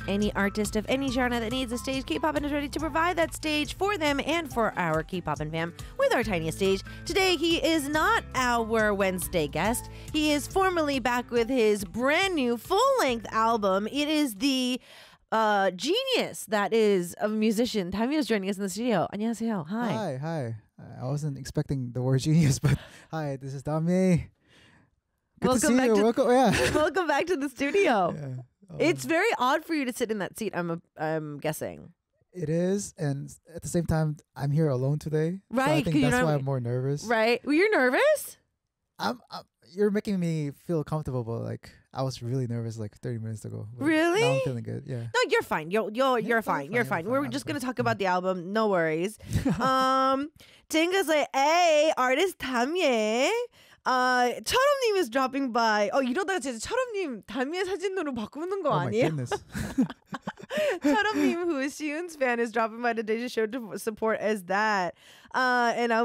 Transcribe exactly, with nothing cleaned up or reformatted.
any artist of any genre that needs a stage, K-Poppin' is ready to provide that stage for them and for our K-Poppin' fam with our tiniest stage. Today, he is not our Wednesday guest. He is formally back with his brand new full-length album. It is the uh, genius that is a musician. Tamio is joining us in the studio. 안녕하세요. Hi. Hi, hi. I wasn't expecting the word genius, but hi, this is Damie. Good Welcome to see back you. to- Welcome, yeah. Welcome back to the studio. Yeah. Um, It's very odd for you to sit in that seat, I'm a, I'm guessing. it is, and at the same time, I'm here alone today. So Right, I 'cause think you're that's not- why I'm more nervous. Right? Were you nervous? I'm, I'm. You're making me feel comfortable, but like I was really nervous like thirty minutes ago. But Really? Now I'm feeling good. Yeah. No, you're fine. You're you're Yeah, you're I'm fine. fine, You're I'm fine. fine, We're I'm just gonna fine. talk about the album. No worries. um, Tinga's like, hey, artist Tamie. Uh, 철업님 is dropping by. 어 이러다가 진짜 철업님 담예 사진으로 바꾸는 거 Oh my 아니에요? goodness. 철업님, who is Siun's fan, is dropping by today to show to support as that. Uh, and I